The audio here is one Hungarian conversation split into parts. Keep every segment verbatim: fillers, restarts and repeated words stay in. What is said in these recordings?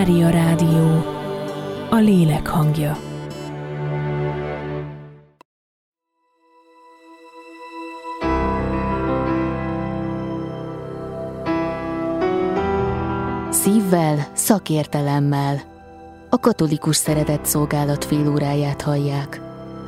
Mária Rádió, a lélek hangja. Szívvel, szakértelemmel. A Katolikus Szeretetszolgálat félóráját hallják.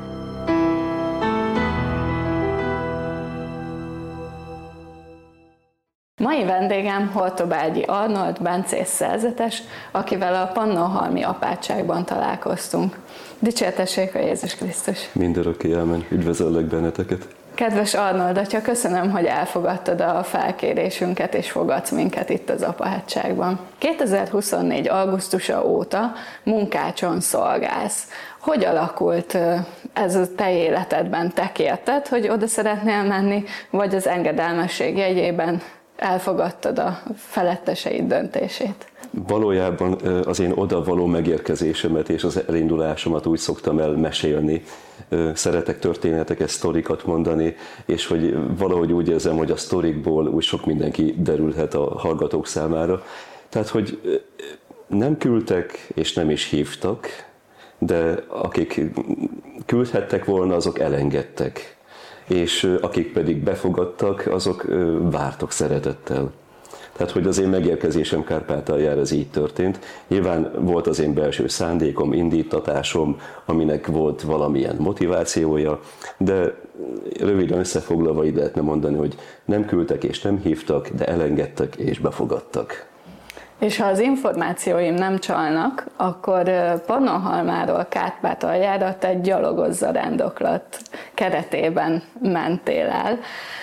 Mai vendégem Hortobágyi Arnold, bencés szerzetes, akivel a Pannonhalmi apátságban találkoztunk. Dicsértessék a Jézus Krisztus! Mindörökké ámen, üdvözöllek benneteket! Kedves Arnold atya, köszönöm, hogy elfogadtad a felkérésünket és fogadsz minket itt az apátságban. kétezer-huszonnégy. augusztusa óta munkácson szolgálsz. Hogy alakult ez a te életedben? Te kérted, hogy oda szeretnél menni, vagy az engedelmesség jegyében elfogadtad a feletteseid döntését? Valójában az én oda való megérkezésemet és az elindulásomat úgy szoktam elmesélni. Szeretek történeteket, sztorikat mondani, és hogy valahogy úgy érzem, hogy a sztorikból úgy sok mindenki derülhet a hallgatók számára. Tehát, hogy nem küldtek és nem is hívtak, de akik küldhettek volna, azok elengedtek. És akik pedig befogadtak, azok vártak szeretettel. Tehát, hogy az én megérkezésem Kárpátaljára ez így történt. Nyilván volt az én belső szándékom, indítatásom, aminek volt valamilyen motivációja, de röviden összefoglalva így lehetne mondani, hogy nem küldtek és nem hívtak, de elengedtek és befogadtak. És ha az információim nem csalnak, akkor Pannonhalmáról Kárpátaljára te gyalogos zarándoklat keretében mentél el.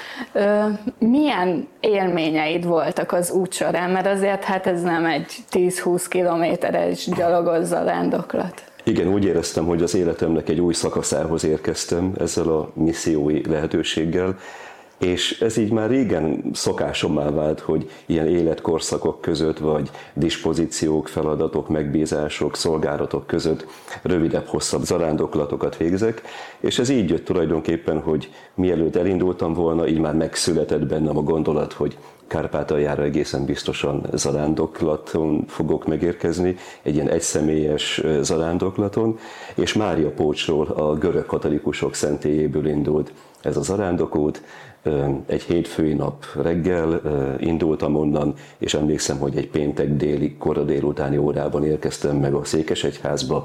Milyen élményeid voltak az út során? Mert azért hát ez nem egy tíz-húsz kilométeres gyalogos zarándoklat. Igen, úgy éreztem, hogy az életemnek egy új szakaszához érkeztem ezzel a missziói lehetőséggel, és ez így már régen szokásommá vált, hogy ilyen életkorszakok között, vagy dispozíciók, feladatok, megbízások, szolgálatok között rövidebb, hosszabb zarándoklatokat végzek, és ez így jött tulajdonképpen, hogy mielőtt elindultam volna, így már megszületett bennem a gondolat, hogy Kárpátaljára egészen biztosan zarándoklaton fogok megérkezni, egy ilyen egyszemélyes zarándoklaton, és Mária Pócsról, a görög katolikusok szentélyéből indult ez a zarándokút. Egy hétfői nap reggel indultam onnan, és emlékszem, hogy egy péntek déli, kora délutáni órában érkeztem meg a Székesegyházba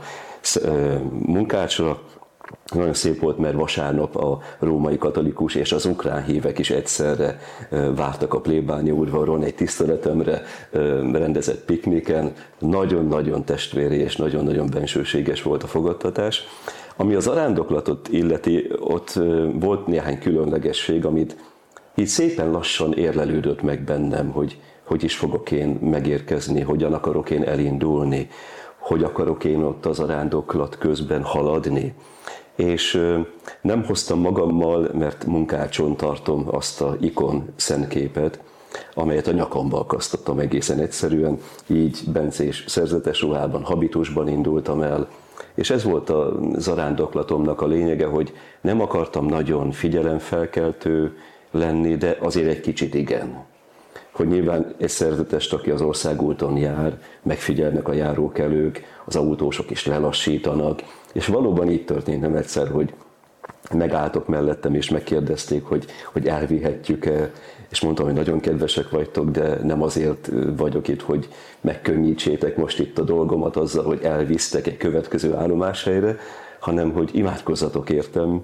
munkácsra. Nagyon szép volt, mert vasárnap a római katolikus és az ukrán hívek is egyszerre vártak a plébánia udvaron egy tiszteletemre rendezett pikniken. Nagyon-nagyon testvéri és nagyon-nagyon bensőséges volt a fogadtatás. Ami az zarándoklatot illeti, ott volt néhány különlegesség, amit így szépen lassan érlelődött meg bennem, hogy hogy is fogok én megérkezni, hogyan akarok én elindulni, hogy akarok én ott az zarándoklat közben haladni. És nem hoztam magammal, mert munkácson tartom azt a ikon szentképet, amelyet a nyakamba akasztottam egészen egyszerűen, így bencés szerzetes ruhában, habitusban indultam el, és ez volt a zarándoklatomnak a lényege, hogy nem akartam nagyon figyelemfelkeltő lenni, de azért egy kicsit igen. Hogy nyilván egy szerzetest, aki az országúton jár, megfigyelnek a járókelők, az autósok is lelassítanak, és valóban így történt nem egyszer, hogy megálltok mellettem, és megkérdezték, hogy, hogy elvihetjük-e, és mondtam, hogy nagyon kedvesek vagytok, de nem azért vagyok itt, hogy megkönnyítsétek most itt a dolgomat azzal, hogy elvisztek egy következő állomáshelyre, hanem hogy imádkozzatok értem,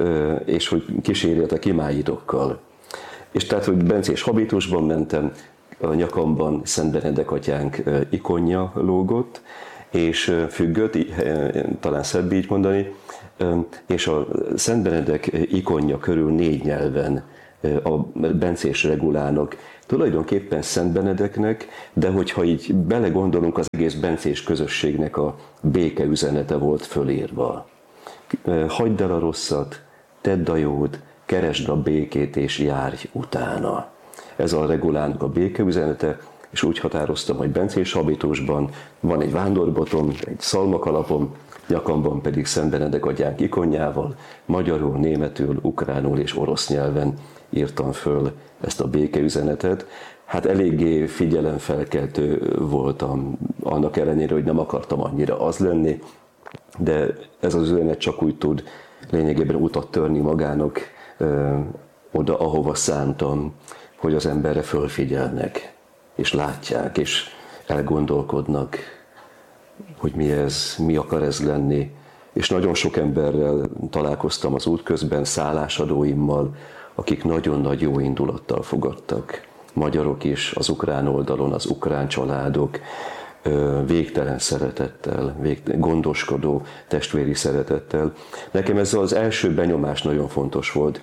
és hogy kísérjetek imáitokkal. És tehát, hogy bencés habitusban mentem, a nyakamban Szent Benedek atyánk ikonja lógott, és függött, talán szebb így mondani, és a Szent Benedek ikonja körül négy nyelven a bencés regulának, tulajdonképpen Szent Benedeknek, de hogyha így belegondolunk, az egész bencés közösségnek a béke üzenete volt fölírva. Hagyd el a rosszat, tedd a jót, keresd a békét és járj utána. Ez a regulának a béke üzenete, és úgy határoztam, hogy bencés habitusban van egy vándorbotom, egy szalmakalapom, nyakamban pedig Szent Benedek atyánk ikonjával, magyarul, németül, ukránul és orosz nyelven írtam föl ezt a békeüzenetet. hát eléggé figyelemfelkeltő voltam, annak ellenére, hogy nem akartam annyira az lenni, de ez az üzenet csak úgy tud lényegében utat törni magának ö, oda, ahova szántam, hogy az emberre fölfigyelnek, és látják, és elgondolkodnak, hogy mi ez, mi akar ez lenni. És nagyon sok emberrel találkoztam az út közben, szállásadóimmal, akik nagyon nagy jó indulattal fogadtak. Magyarok is, az ukrán oldalon, az ukrán családok, végtelen szeretettel, végtelen, gondoskodó testvéri szeretettel. Nekem ez az első benyomás nagyon fontos volt.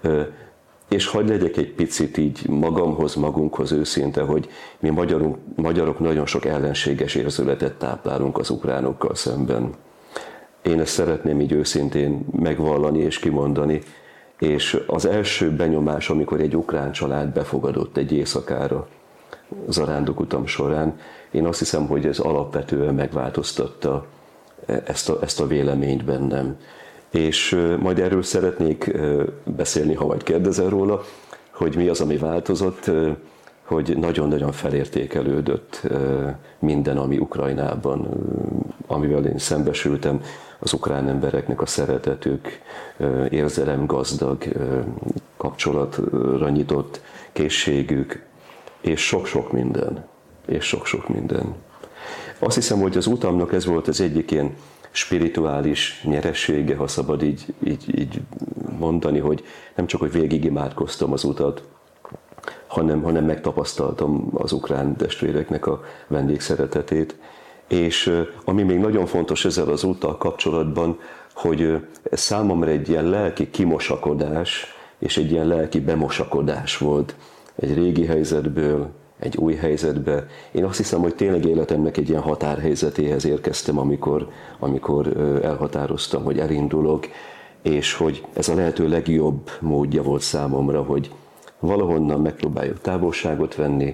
És hadd legyek egy picit így magamhoz, magunkhoz őszinte, hogy mi magyarok, magyarok nagyon sok ellenséges érzületet táplálunk az ukránokkal szemben. Én ezt szeretném így őszintén megvallani és kimondani, és az első benyomás, amikor egy ukrán család befogadott egy éjszakára zarándokutam során, én azt hiszem, hogy ez alapvetően megváltoztatta ezt a, ezt a véleményt bennem. És majd erről szeretnék beszélni, ha majd kérdezel róla, hogy mi az, ami változott, hogy nagyon-nagyon felértékelődött minden, ami Ukrajnában, amivel én szembesültem, az ukrán embereknek a szeretetük, érzelemgazdag, kapcsolatra nyitott készségük, és sok-sok minden, és sok-sok minden. Azt hiszem, hogy az utamnak ez volt az egyik ilyen spirituális nyeresége, ha szabad így, így, így mondani, hogy nem csak, hogy végig imádkoztam az utat, hanem, hanem megtapasztaltam az ukrán testvéreknek a vendégszeretetét. És ami még nagyon fontos ezzel az úttal kapcsolatban, hogy ez számomra egy ilyen lelki kimosakodás, és egy ilyen lelki bemosakodás volt egy régi helyzetből, egy új helyzetbe. Én azt hiszem, hogy tényleg életemnek egy ilyen határhelyzetéhez érkeztem, amikor, amikor elhatároztam, hogy elindulok, és hogy ez a lehető legjobb módja volt számomra, hogy valahonnan megpróbáljuk távolságot venni.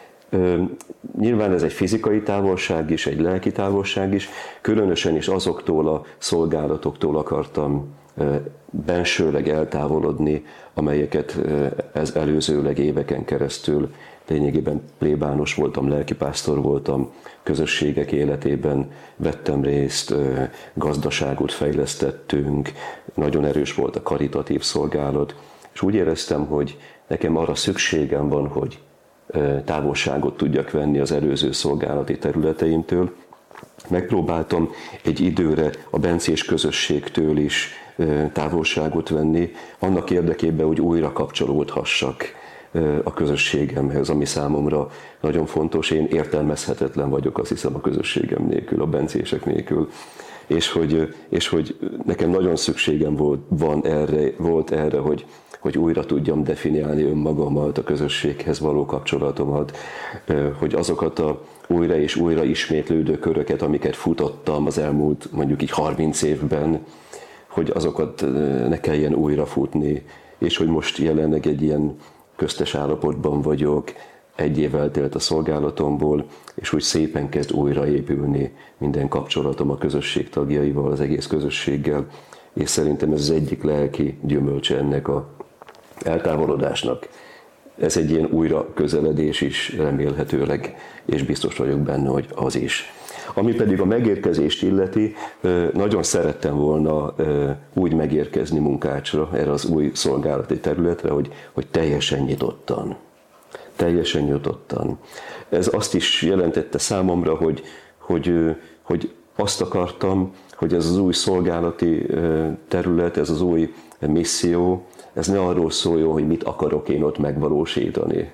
Nyilván ez egy fizikai távolság is, egy lelki távolság is, különösen is azoktól a szolgálatoktól akartam bensőleg eltávolodni, amelyeket ez előzőleg éveken keresztül lényegében plébános voltam, lelkipásztor voltam, közösségek életében vettem részt, gazdaságot fejlesztettünk, nagyon erős volt a karitatív szolgálat, és úgy éreztem, hogy nekem arra szükségem van, hogy távolságot tudjak venni az előző szolgálati területeimtől. Megpróbáltam egy időre a bencés közösségtől is távolságot venni, annak érdekében, hogy újra kapcsolódhassak a közösségemhez, ami számomra nagyon fontos. Én értelmezhetetlen vagyok, azt hiszem, a közösségem nélkül, a bencések nélkül. És hogy, és hogy nekem nagyon szükségem volt, van erre, volt erre, hogy, hogy újra tudjam definiálni önmagamat, a közösséghez való kapcsolatomat, hogy azokat a újra és újra ismétlődő köröket, amiket futottam az elmúlt mondjuk így harminc évben, hogy azokat ne kelljen újra futni, és hogy most jelenleg egy ilyen köztes állapotban vagyok, egy év eltelt a szolgálatomból, és úgy szépen kezd újraépülni minden kapcsolatom a közösség tagjaival, az egész közösséggel, és szerintem ez az egyik lelki gyümölcse ennek a eltávolodásnak. Ez egy ilyen újra közeledés is remélhetőleg, és biztos vagyok benne, hogy az is. Ami pedig a megérkezést illeti, nagyon szerettem volna úgy megérkezni Munkácsra, erre az új szolgálati területre, hogy, hogy teljesen nyitottan. Teljesen nyitottan. Ez azt is jelentette számomra, hogy, hogy, hogy azt akartam, hogy ez az új szolgálati terület, ez az új misszió, ez ne arról szóljon, hogy mit akarok én ott megvalósítani.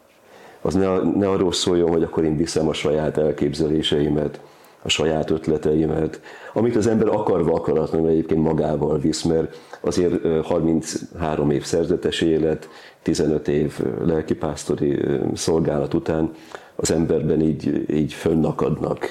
Az ne, ne arról szóljon, hogy akkor én viszem a saját elképzeléseimet, a saját ötleteimet, amit az ember akarva akaratlanul egyébként magával visz, mert azért harminchárom év szerzetes élet, tizenöt év lelkipásztori szolgálat után az emberben így, így fönnakadnak